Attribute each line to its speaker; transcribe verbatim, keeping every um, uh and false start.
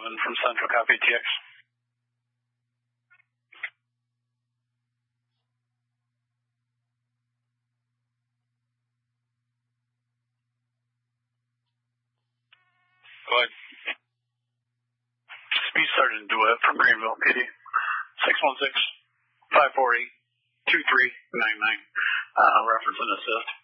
Speaker 1: eleven from Central, copy T X. Go ahead. Speed Sergeant DeWitt from Greenville, P D. six one six, five four eight, two three nine nine. Uh, reference and assist.